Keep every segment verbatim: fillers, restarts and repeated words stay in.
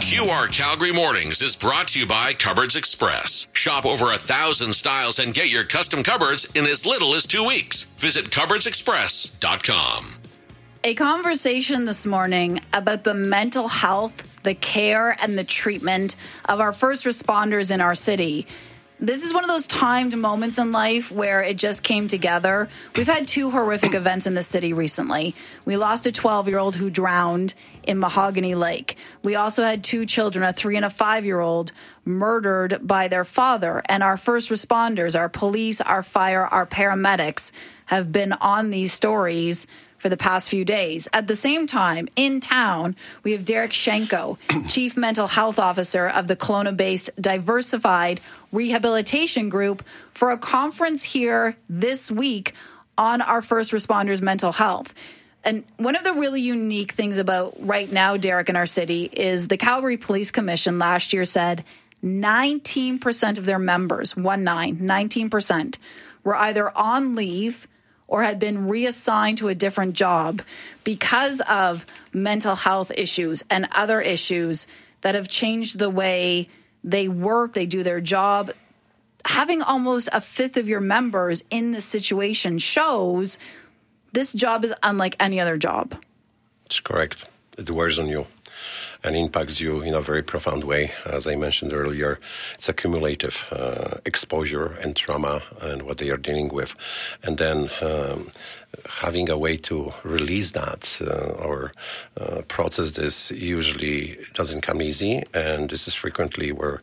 Q R Calgary Mornings is brought to you by Cupboards Express. Shop over a thousand styles and get your custom cupboards in as little as two weeks. Visit cupboards express dot com. A conversation this morning about the mental health, the care, and the treatment of our first responders in our city. This is one of those timed moments in life where it just came together. We've had two horrific events in the city recently. We lost a twelve-year-old who drowned in Mahogany Lake. We also had two children, a three and a five-year-old, murdered by their father. And our first responders, our police, our fire, our paramedics have been on these stories for the past few days. At the same time, in town, we have Derek Shenko, Chief Mental Health Officer of the Kelowna-based Diversified Rehabilitation Group, for a conference here this week on our first responders' mental health. And one of the really unique things about right now, Derek, in our city is the Calgary Police Commission last year said nineteen percent of their members, one nine, nineteen percent, were either on leave or had been reassigned to a different job because of mental health issues and other issues that have changed the way they work, they do their job. Having almost a fifth of your members in this situation shows this job is unlike any other job. It's correct. It wears on you and impacts you in a very profound way. As I mentioned earlier, it's a cumulative uh, exposure and trauma and what they are dealing with. And then um, having a way to release that uh, or uh, process this usually doesn't come easy. And this is frequently where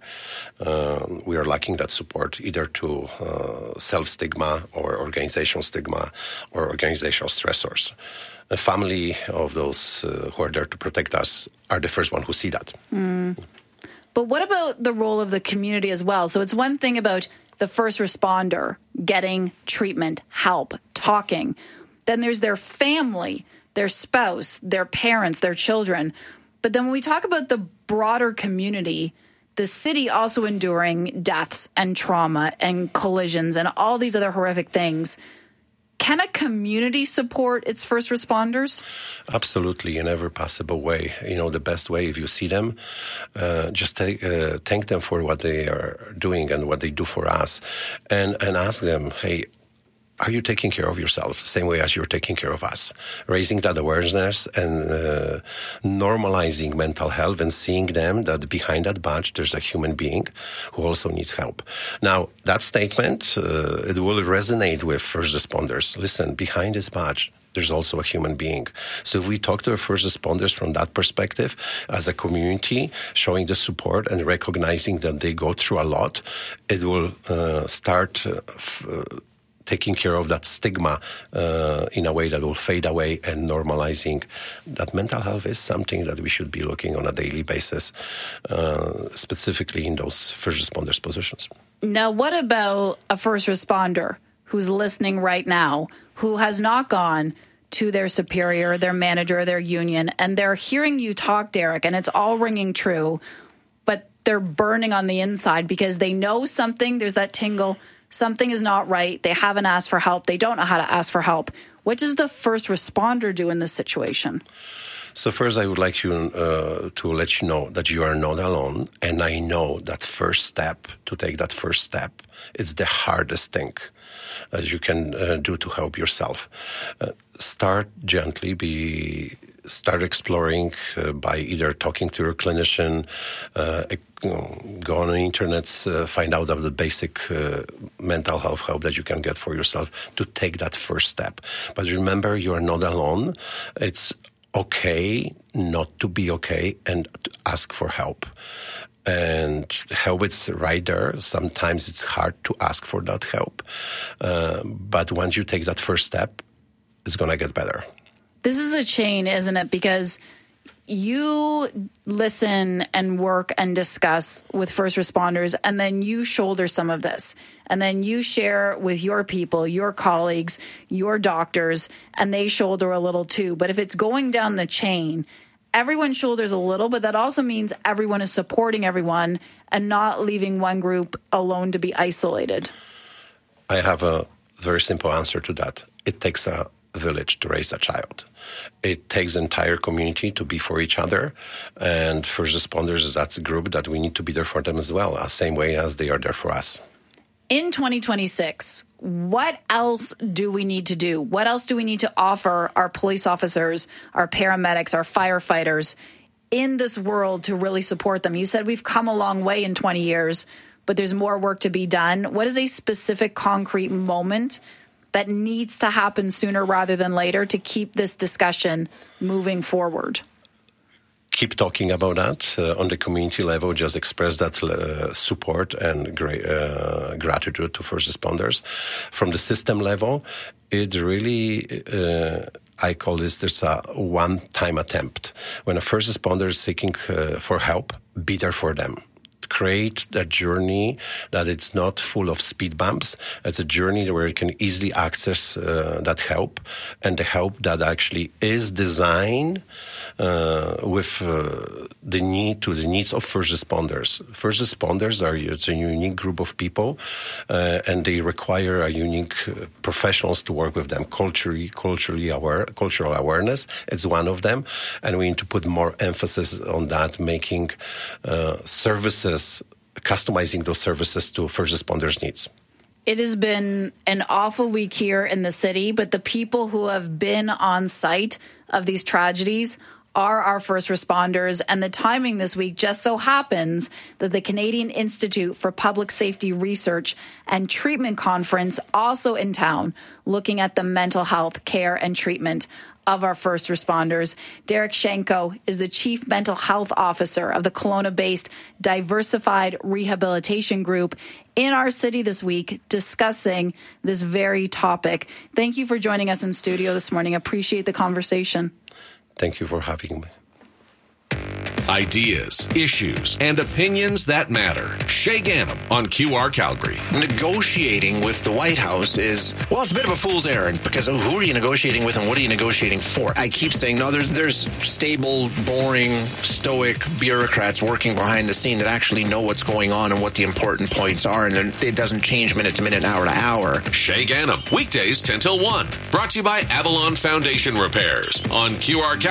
uh, we are lacking that support, either to uh, self-stigma or organizational stigma or organizational stressors. The family of those uh, who are there to protect us are the first one who see that. Mm. But what about the role of the community as well? So it's one thing about the first responder getting treatment, help, talking. Then there's their family, their spouse, their parents, their children. But then when we talk about the broader community, the city also enduring deaths and trauma and collisions and all these other horrific things. Can a community support its first responders? Absolutely, in every possible way. You know, the best way, if you see them, uh, just take, uh, thank them for what they are doing and what they do for us, and, and ask them, hey, are you taking care of yourself the same way as you're taking care of us? Raising that awareness and uh, normalizing mental health and seeing them that behind that badge, there's a human being who also needs help. Now, that statement, uh, it will resonate with first responders. Listen, behind this badge, there's also a human being. So if we talk to our first responders from that perspective, as a community, showing the support and recognizing that they go through a lot, it will uh, start uh, f- uh, taking care of that stigma uh, in a way that will fade away and normalizing that mental health is something that we should be looking on a daily basis, uh, specifically in those first responders positions. Now, what about a first responder who's listening right now, who has not gone to their superior, their manager, their union, and they're hearing you talk, Derek, and it's all ringing true, but they're burning on the inside because they know something, there's that tingle, something is not right. They haven't asked for help. They don't know how to ask for help. What does the first responder do in this situation? So first, I would like you uh, to let you know that you are not alone. And I know that first step, to take that first step, it's the hardest thing that you can uh, do to help yourself. Uh, start gently, be start exploring uh, by either talking to your clinician, uh, go on the internet, uh, find out of the basic uh, mental health help that you can get for yourself to take that first step. But remember, you are not alone. It's okay not to be okay and to ask for help. And help is right there. Sometimes it's hard to ask for that help. Uh, but once you take that first step, it's going to get better. This is a chain, isn't it? Because you listen and work and discuss with first responders, and then you shoulder some of this. And then you share with your people, your colleagues, your doctors, and they shoulder a little too. But if it's going down the chain, everyone shoulders a little, but that also means everyone is supporting everyone and not leaving one group alone to be isolated. I have a very simple answer to that. It takes a village to raise a child. It takes the entire community to be for each other, and first responders, that's a group that we need to be there for them as well, the same way as they are there for us. In twenty twenty-six, what else do we need to do? What else do we need to offer our police officers, our paramedics, our firefighters in this world to really support them? You said we've come a long way in twenty years, but there's more work to be done. What is a specific concrete moment that needs to happen sooner rather than later to keep this discussion moving forward? Keep talking about that uh, on the community level. Just express that uh, support and gra- uh, gratitude to first responders. From the system level, it really, uh, I call this, there's a one-time attempt. When a first responder is seeking uh, for help, be there for them. Create a journey that it's not full of speed bumps. It's a journey where you can easily access uh, that help, and the help that actually is designed uh, with uh, the need to the needs of first responders. First responders are it's a unique group of people, uh, and they require a unique uh, professionals to work with them. Culturally, culturally aware, cultural awareness is one of them, and we need to put more emphasis on that, making uh, services. Customizing those services to first responders' needs. It has been an awful week here in the city, but the people who have been on site of these tragedies are our first responders. And the timing this week just so happens that the Canadian Institute for Public Safety Research and Treatment Conference, also in town, looking at the mental health care and treatment of our first responders. Derek Shenko is the Chief Mental Health Officer of the Kelowna-based Diversified Rehabilitation Group in our city this week, discussing this very topic. Thank you for joining us in studio this morning. Appreciate the conversation. Thank you for having me. Ideas, issues, and opinions that matter. Shay Ganem on Q R Calgary. Negotiating with the White House is, well, it's a bit of a fool's errand, because who are you negotiating with and what are you negotiating for? I keep saying, no, there's, there's stable, boring, stoic bureaucrats working behind the scene that actually know what's going on and what the important points are, and it doesn't change minute to minute, hour to hour. Shay Ganem, weekdays ten till one. Brought to you by Avalon Foundation Repairs on Q R Calgary.